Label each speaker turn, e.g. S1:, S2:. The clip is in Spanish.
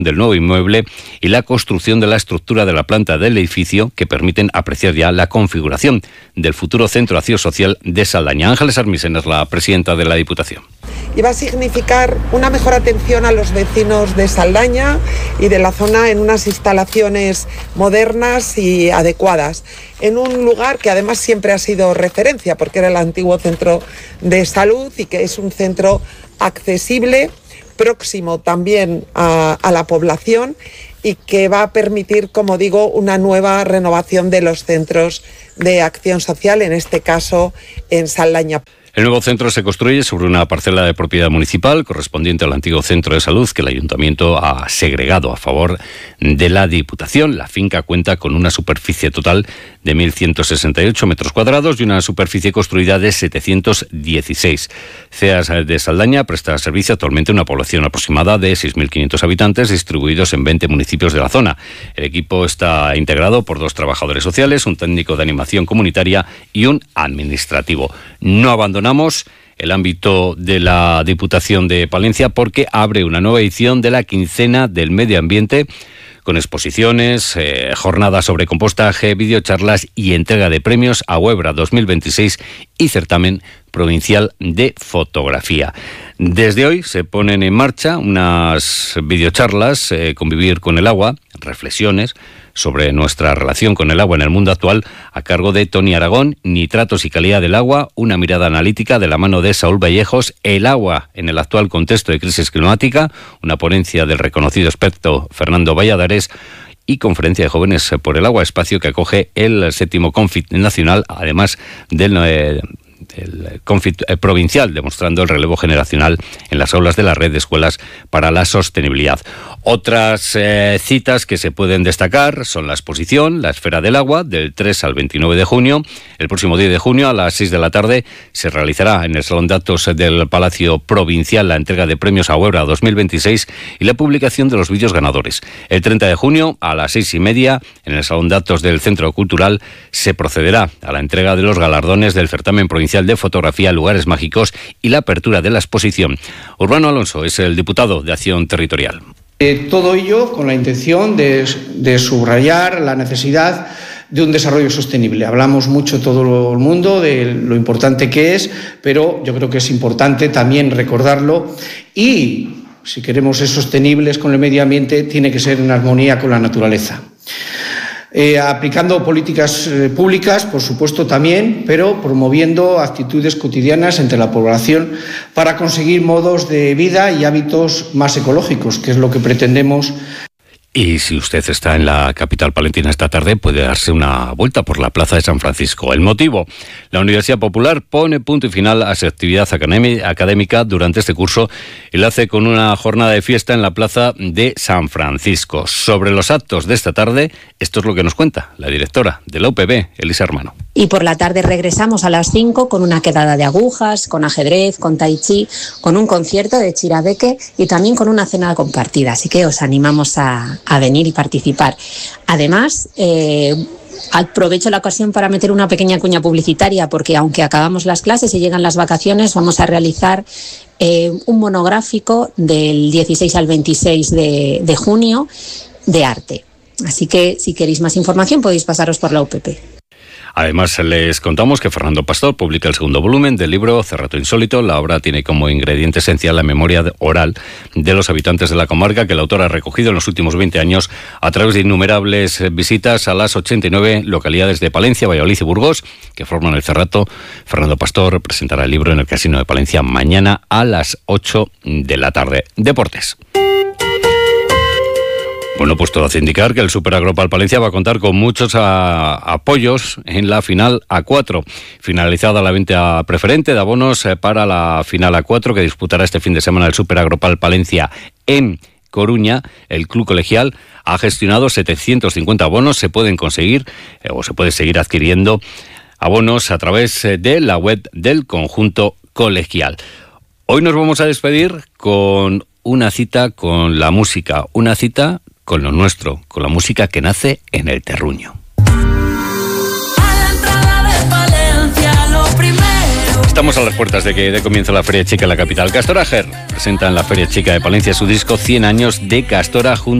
S1: del nuevo inmueble y la construcción de la estructura de la planta del edificio que permiten apreciar ya la configuración del futuro centro de acción social de Saldaña. Ángeles Armisen es la presidenta de la Diputación.
S2: Y va a significar una mejor atención a los vecinos de Saldaña y de la zona en unas instalaciones modernas y adecuadas, en un lugar que además siempre ha sido referencia porque era el antiguo centro de salud y que es un centro accesible, próximo también a la población y que va a permitir, como digo, una nueva renovación de los centros de acción social, en este caso en Saldaña.
S1: El nuevo centro se construye sobre una parcela de propiedad municipal correspondiente al antiguo centro de salud que el Ayuntamiento ha segregado a favor de la Diputación. La finca cuenta con una superficie total de 1.168 metros cuadrados y una superficie construida de 716. CEAS de Saldaña presta servicio actualmente a una población aproximada de 6.500 habitantes distribuidos en 20 municipios de la zona. El equipo está integrado por 2 trabajadores sociales, un técnico de animación comunitaria y un administrativo. No abandonamos el ámbito de la Diputación de Palencia porque abre una nueva edición de la Quincena del Medio Ambiente con exposiciones, jornadas sobre compostaje, videocharlas y entrega de premios a Huebra 2026 y certamen provincial de fotografía. Desde hoy se ponen en marcha unas videocharlas, Convivir con el agua, reflexiones sobre nuestra relación con el agua en el mundo actual, a cargo de Tony Aragón, Nitratos y calidad del agua, una mirada analítica de la mano de Saúl Vallejos, el agua en el actual contexto de crisis climática, una ponencia del reconocido experto Fernando Valladares y conferencia de jóvenes por el agua, espacio que acoge el 7º Confit nacional, además del Confit provincial, demostrando el relevo generacional en las aulas de la red de escuelas para la sostenibilidad. Otras citas que se pueden destacar son la exposición La Esfera del Agua, del 3 al 29 de junio. El próximo 10 de junio a las 6 de la tarde se realizará en el Salón de Actos del Palacio Provincial la entrega de premios a Huebra 2026 y la publicación de los vídeos ganadores. El 30 de junio a las 6:30 en el Salón de Actos del Centro Cultural se procederá a la entrega de los galardones del certamen provincial de fotografía Lugares Mágicos y la apertura de la exposición. Urbano Alonso es el diputado de Acción Territorial.
S3: Todo ello con la intención de subrayar la necesidad de un desarrollo sostenible. Hablamos mucho todo el mundo de lo importante que es, pero yo creo que es importante también recordarlo y, si queremos ser sostenibles con el medio ambiente, tiene que ser en armonía con la naturaleza. Aplicando políticas públicas, por supuesto también, pero promoviendo actitudes cotidianas entre la población para conseguir modos de vida y hábitos más ecológicos, que es lo que pretendemos.
S1: Y si usted está en la capital palentina esta tarde, puede darse una vuelta por la Plaza de San Francisco. El motivo: la Universidad Popular pone punto y final a su actividad académica durante este curso y lo hace con una jornada de fiesta en la Plaza de San Francisco. Sobre los actos de esta tarde, esto es lo que nos cuenta la directora de la UPB, Elisa Hermano.
S4: Y por la tarde regresamos a las 5 con una quedada de agujas, con ajedrez, con tai chi, con un concierto de Chirabeque y también con una cena compartida. Así que os animamos a venir y participar. Además, aprovecho la ocasión para meter una pequeña cuña publicitaria, porque aunque acabamos las clases y llegan las vacaciones, vamos a realizar un monográfico del 16 al 26 de junio de arte. Así que si queréis más información podéis pasaros por la UPP.
S1: Además, les contamos que Fernando Pastor publica el 2º volumen del libro Cerrato Insólito. La obra tiene como ingrediente esencial la memoria oral de los habitantes de la comarca, que el autor ha recogido en los últimos 20 años a través de innumerables visitas a las 89 localidades de Palencia, Valladolid y Burgos, que forman el Cerrato. Fernando Pastor presentará el libro en el Casino de Palencia mañana a las 8 de la tarde. Deportes. Bueno, pues todo hace indicar que el Superagropal Palencia va a contar con muchos apoyos en la final A4. Finalizada la venta preferente de abonos para la final A4 que disputará este fin de semana el Superagropal Palencia en Coruña, el Club Colegial ha gestionado 750 abonos. Se pueden conseguir o se puede seguir adquiriendo abonos a través de la web del conjunto colegial. Hoy nos vamos a despedir con una cita con la música, una cita con lo nuestro, con la música que nace en el terruño.
S5: A la entrada de Palencia, lo primero
S1: Estamos a las puertas de que dé comienzo la Feria Chica en la capital. Castora Ger presenta en la Feria Chica de Palencia su disco 100 años de Castora junto